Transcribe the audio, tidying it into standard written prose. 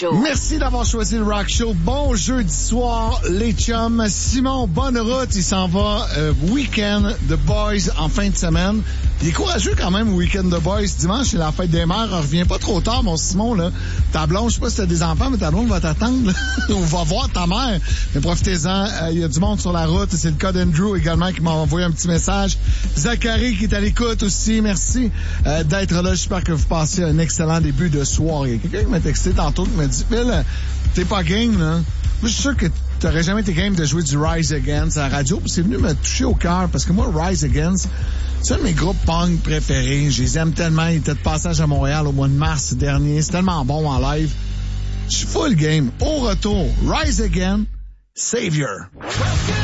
Show. Merci d'avoir choisi le Rock Show. Bon jeudi soir, les chums. Simon, bonne route. Il s'en va week-end de Boys en fin de semaine. Il est courageux quand même, week-end de Boys. Dimanche, c'est la fête des mères. Reviens pas trop tard, mon Simon, là. Ta blonde, je sais pas si t'as des enfants, mais ta blonde va t'attendre. On va voir ta mère. Mais profitez-en. Il y a du monde sur la route. C'est le cas d'Andrew également qui m'a envoyé un petit message. Zachary qui est à l'écoute aussi. Merci d'être là. J'espère que vous passez un excellent début de soirée. Quelqu'un qui m'a texté tantôt qui m'a dit, Phil, t'es pas game, là. Moi, je suis sûr que t'aurais jamais été game de jouer du Rise Against à la radio, puis c'est venu me toucher au cœur, parce que moi, Rise Against, c'est un de mes groupes punk préférés. Je les aime tellement. Ils étaient de passage à Montréal au mois de mars dernier. C'est tellement bon en live. Je suis full game. Au retour, Rise Again, Savior.